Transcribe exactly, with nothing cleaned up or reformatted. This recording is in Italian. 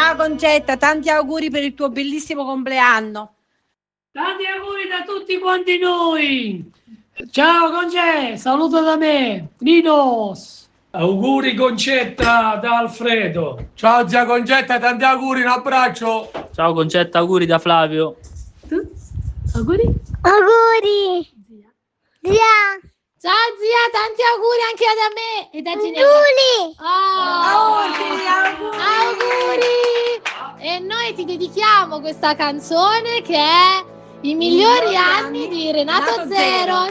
Ciao Concetta, tanti auguri per il tuo bellissimo compleanno. Tanti auguri da tutti quanti noi. Ciao Concetta, saluto da me, Ninos. Auguri Concetta da Alfredo. Ciao zia Concetta, tanti auguri, un abbraccio. Ciao Concetta, auguri da Flavio. Tu? Auguri? Auguri. Zia. Zia. Ciao zia, tanti auguri anche da me e da Ginevra. Giuli. Oh, Auguri, auguri! E noi ti dedichiamo questa canzone che è I migliori anni di Renato Zero.